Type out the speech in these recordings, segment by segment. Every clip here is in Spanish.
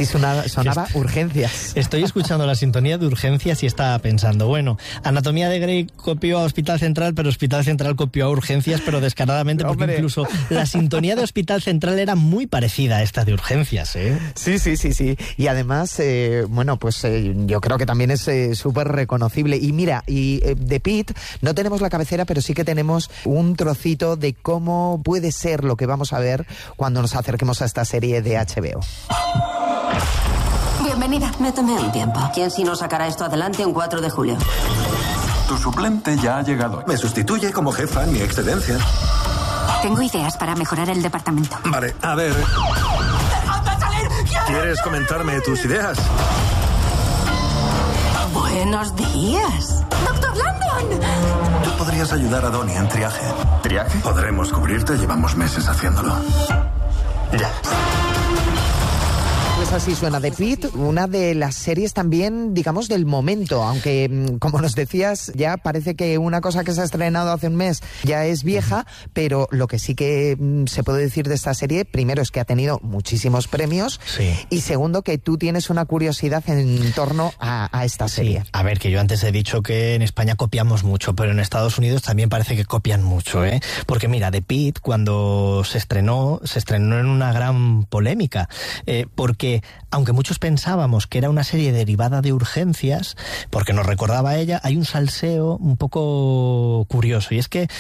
Sí, sonaba Urgencias. Estoy escuchando la sintonía de Urgencias y estaba pensando, bueno, Anatomía de Grey copió a Hospital Central, pero Hospital Central copió a Urgencias, pero descaradamente, porque incluso la sintonía de Hospital Central era muy parecida a esta de Urgencias, ¿eh? Sí. Y además, yo creo que también es súper reconocible. Y mira, de Pitt no tenemos la cabecera, pero sí que tenemos un trocito de cómo puede ser lo que vamos a ver cuando nos acerquemos a esta serie de HBO. Bienvenida. Me tomé un tiempo. ¿Quién si no sacará esto adelante un 4 de julio? Tu suplente ya ha llegado. Me sustituye como jefa en mi excedencia. Tengo ideas para mejorar el departamento. Vale, a ver. ¡Déjame salir! ¿Quieres comentarme tus ideas? Buenos días. ¡Doctor Landon! Tú podrías ayudar a Donnie en triaje. ¿Triaje? Podremos cubrirte, llevamos meses haciéndolo. Ya. Pues así suena The Pitt, una de las series también, digamos, del momento, aunque, como nos decías, ya parece que una cosa que se ha estrenado hace un mes ya es vieja, pero lo que sí que se puede decir de esta serie, primero es que ha tenido muchísimos premios, sí. Y segundo que tú tienes una curiosidad en torno a esta serie. Sí. A ver, que yo antes he dicho que en España copiamos mucho, pero en Estados Unidos también parece que copian mucho, ¿eh? Porque mira, The Pitt, cuando se estrenó en una gran polémica, porque aunque muchos pensábamos que era una serie derivada de Urgencias, porque nos recordaba a ella, hay un salseo un poco curioso, y es que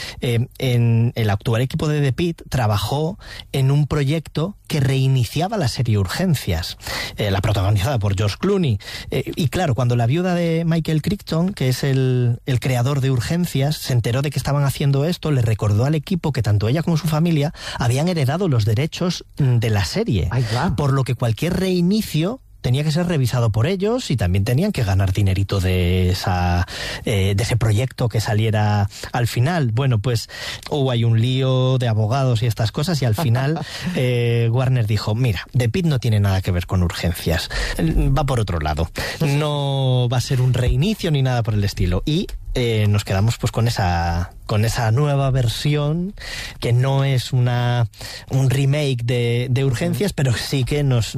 en el actual equipo de The Pitt trabajó en un proyecto que reiniciaba la serie Urgencias, la protagonizada por George Clooney, y claro, cuando la viuda de Michael Crichton, que es el creador de Urgencias, se enteró de que estaban haciendo esto, le recordó al equipo que tanto ella como su familia habían heredado los derechos de la serie, por lo que cualquier reinicio tenía que ser revisado por ellos y también tenían que ganar dinerito de ese proyecto que saliera al final. Bueno, pues hubo ahí un lío de abogados y estas cosas, y al final Warner dijo, mira, The Pitt no tiene nada que ver con Urgencias, va por otro lado, no va a ser un reinicio ni nada por el estilo, y nos quedamos pues con esa nueva versión que no es un remake de Urgencias, pero sí que nos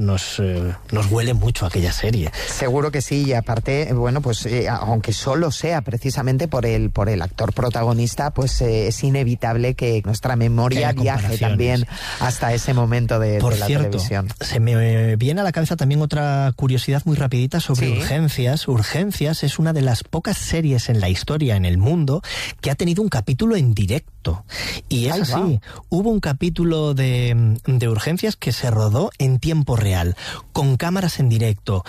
huele mucho a aquella serie. Seguro que sí, y aparte, bueno, pues aunque solo sea precisamente por el actor protagonista, pues es inevitable que nuestra memoria viaje también hasta ese momento de la televisión. Se me viene a la cabeza también otra curiosidad muy rapidita sobre Urgencias. Urgencias es una de las pocas series en la historia, en el mundo, que ha tenido un capítulo en directo. Y es así. Hubo un capítulo de Urgencias que se rodó en tiempo real, con cámaras en directo,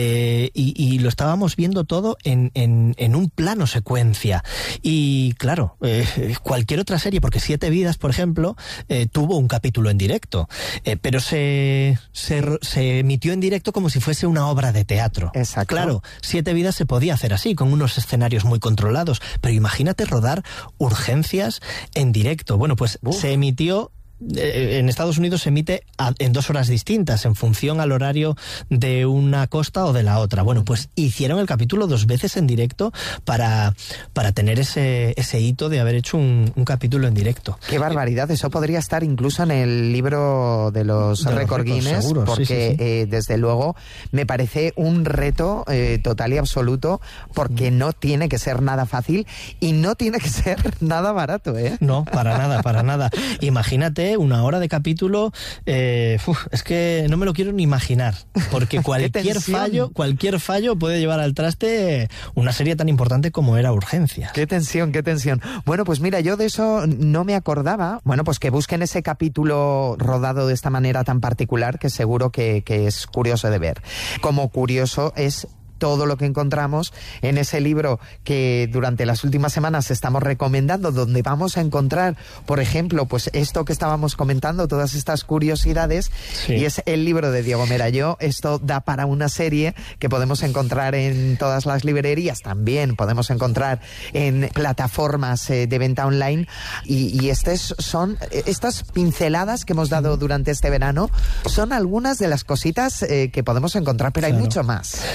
y lo estábamos viendo todo en un plano secuencia. Y claro, cualquier otra serie, porque 7 vidas, por ejemplo, tuvo un capítulo en directo, pero se emitió en directo como si fuese una obra de teatro. Exacto. Claro, 7 vidas se podía hacer así, con unos escenarios muy controlados, pero imagínate rodar Urgencias en directo. Bueno, pues se emitió. En Estados Unidos se emite en 2 horas distintas, en función al horario de una costa o de la otra. Bueno, pues hicieron el capítulo 2 veces en directo para tener ese hito de haber hecho un capítulo en directo. ¡Qué barbaridad! Eso podría estar incluso en el libro de los récord Guinness, seguro, porque sí. Desde luego me parece un reto total y absoluto, porque no tiene que ser nada fácil y no tiene que ser nada barato, ¿eh? No, para nada. Imagínate una hora de capítulo, es que no me lo quiero ni imaginar, porque cualquier fallo puede llevar al traste una serie tan importante como era Urgencias. ¡Qué tensión! Bueno, pues mira, yo de eso no me acordaba. Bueno, pues que busquen ese capítulo rodado de esta manera tan particular, que seguro que es curioso de ver. Como curioso es todo lo que encontramos en ese libro que durante las últimas semanas estamos recomendando, donde vamos a encontrar, por ejemplo, pues esto que estábamos comentando, todas estas curiosidades, y es el libro de Diego Merayó. Esto da para una serie que podemos encontrar en todas las librerías, también podemos encontrar en plataformas de venta online, y son estas pinceladas que hemos dado durante este verano, son algunas de las cositas que podemos encontrar, pero hay mucho más. Sí, en el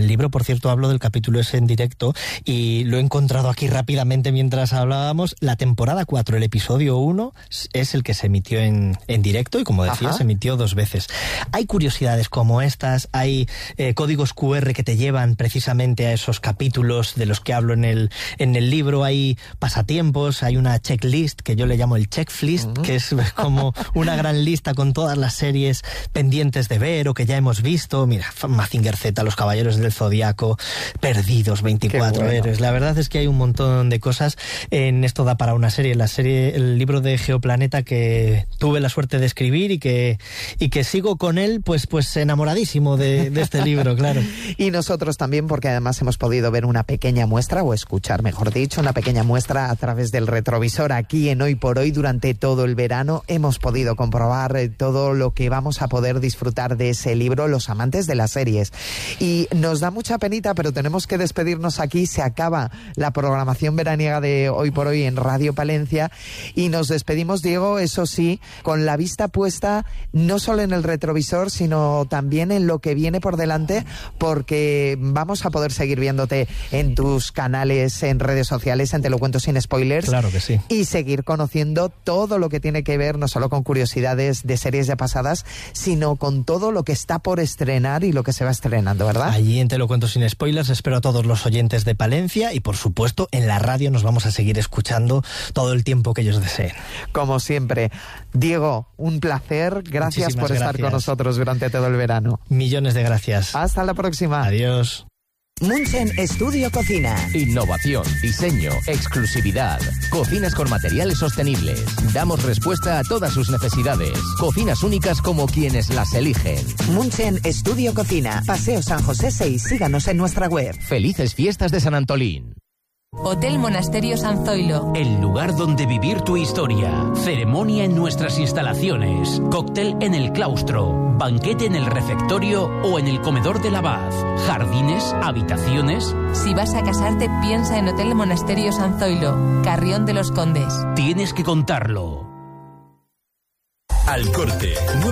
el libro, por cierto, hablo del capítulo ese en directo y lo he encontrado aquí rápidamente mientras hablábamos. La temporada 4, el episodio 1, es el que se emitió en directo y, como decía, se emitió 2 veces. Hay curiosidades como estas, hay códigos QR que te llevan precisamente a esos capítulos de los que hablo en el libro, hay pasatiempos, hay una checklist que yo le llamo el checklist, que es como una gran lista con todas las series pendientes de ver o que ya hemos visto. Mira, Mazinger Z, Los Caballeros del Zodiaco, Perdidos, 24 héroes. La verdad es que hay un montón de cosas. En esto da para una serie. El libro de Geoplaneta que tuve la suerte de escribir y que sigo con él, pues enamoradísimo de este libro, claro. Y nosotros también, porque además hemos podido ver una pequeña muestra, o escuchar, mejor dicho, una pequeña muestra a través del retrovisor aquí en Hoy por Hoy. Durante todo el verano hemos podido comprobar todo lo que vamos a poder disfrutar de ese libro, los amantes de las series. Y nos da mucha penita, pero tenemos que despedirnos aquí. Se acaba la programación veraniega de Hoy por Hoy en Radio Palencia y nos despedimos, Diego, eso sí, con la vista puesta no solo en el retrovisor, sino también en lo que viene por delante, porque vamos a poder seguir viéndote en tus canales, en redes sociales, en Te lo cuento sin spoilers. Claro que sí. Y seguir conociendo todo lo que tiene que ver, no solo con curiosidades de series ya pasadas, sino con todo lo que está por estrenar y lo que se va estrenando, ¿verdad? Allí en Te lo cuento sin spoilers espero a todos los oyentes de Palencia y, por supuesto, en la radio nos vamos a seguir escuchando todo el tiempo que ellos deseen. Como siempre. Diego, un placer. Gracias por estar con nosotros durante todo el verano. Millones de gracias. Hasta la próxima. Adiós. Munchen Estudio Cocina. Innovación, diseño, exclusividad. Cocinas con materiales sostenibles. Damos respuesta a todas sus necesidades. Cocinas únicas como quienes las eligen. Munchen Estudio Cocina. Paseo San José 6. Síganos en nuestra web. Felices fiestas de San Antolín. Hotel Monasterio San Zoilo. El lugar donde vivir tu historia. Ceremonia en nuestras instalaciones. Cóctel en el claustro. Banquete en el refectorio o en el comedor del abad. Jardines, habitaciones. Si vas a casarte, piensa en Hotel Monasterio San Zoilo, Carrión de los Condes. Tienes que contarlo. Al Corte.